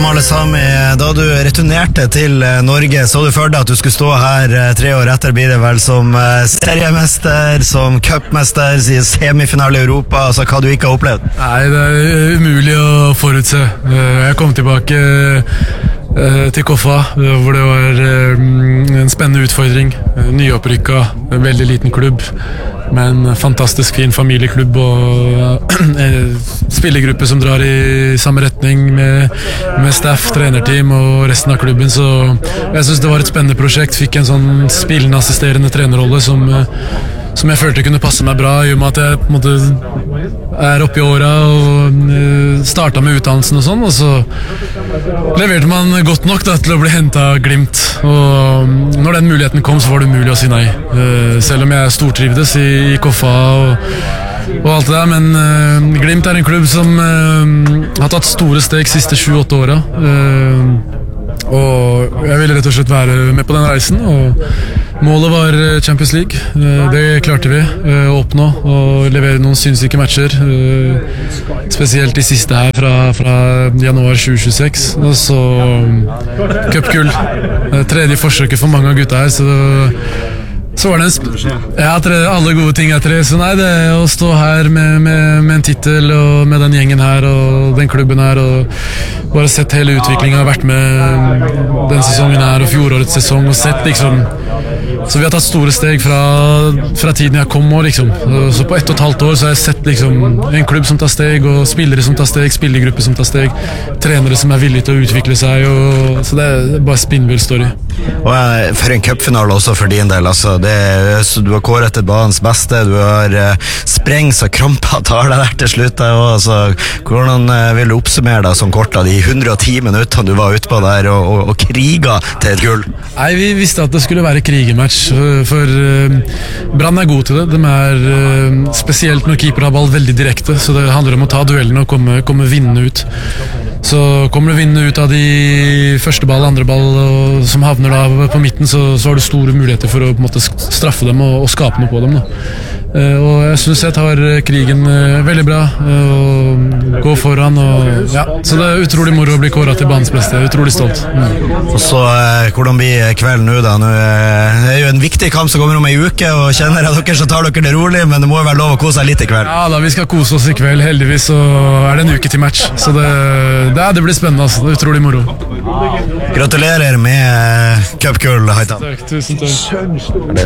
Male Sami, da du returnerte til Norge, så du for deg at du skulle stå her 3 år etter, blir det vel som seriemester, som cupmester, semifinale i Europa, altså hva du ikke har opplevd? Nei, det er umulig å forutse. Jeg kom tilbake til Koffa, hvor det var en spennende utfordring. Nyopprykka, en veldig liten klubb, men en fantastisk fin familieklubb og spillergruppe som drar i samme retning med staff, trenerteam og resten av klubben. Så jeg synes det var et spennende prosjekt. Fikk en sånn spillende assisterende trenerrolle som jeg følte kunne passe meg bra, i og med at jeg på en måte er oppe i åra og starta med utdannelsen og sånn, og så leverte man godt nok da, til å bli hentet av Glimt, og når den muligheten kom, så var det umulig å si nei, selv om jeg stortrivdes i Koffa og alt det der, men Glimt er en klubb som har tatt store steg siste 7-8 åra, og jeg ville rett og slett være med på den reisen, og målet var Champions League. Det klarte vi å oppnå og levere noen sinnssyke matcher, spesielt de siste her fra januar 2026, og så cupgull, tredje forsøket for mange av gutta her, så var det alle gode ting er 3, så nei, det å stå her med en titel og med den gjengen her og den klubben her og bare sett hele utviklingen, har vært med den sesongen her og fjorårets sesong og sett liksom, så vi har tatt store steg fra tiden jeg kom og liksom, så på 1,5 år så har jeg sett liksom en klubb som tar steg og spillere som tar steg, spillergrupper som tar steg, trenere som er villige til å utvikle seg, og så det er bare spinnvill story. Og for en cupfinale også for din del, altså du har kåret til banens beste, du har sprengt så krampa tar deg der til slutt, og altså, hvordan vil du oppsummere deg som kort av de 110 minuttene du var ute på der og kriga til et gull? Nei, vi visste at det skulle være krigematch, for Brann er god til det, de er spesielt når keeper har ball veldig direkte, så det handler om å ta duellene og komme vinnende ut. Så kommer du vinnende ut av de første ball, andre ball som havner da på midten, så har du store muligheter for å på en måte straffe dem og skape noe på dem da. Og jeg synes jeg tar krigen veldig bra og går foran og, ja, så det er utrolig moro å bli kåret til banens beste. Jeg er utrolig stolt. Og så hvordan blir kvelden nå da? Nå er jo en viktig kamp som kommer om en uke, og kjenner jeg dere så tar dere det rolig, men det må jo være lov å kose seg litt i kveld. Ja da, vi skal kose oss i kveld, heldigvis, så er det en uke til match, så det blir spennende, altså. Det er utrolig moro. Gratulerer med cupgull, Haitam. Tusen takk.